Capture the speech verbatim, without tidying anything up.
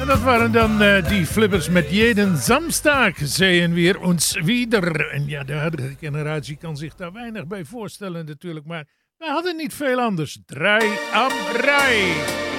dat waren dan uh, die flippers met jeden Samstag zeien weer ons wieder. En ja, de huidige generatie kan zich daar weinig bij voorstellen natuurlijk, maar we hadden niet veel anders. Draai am rij.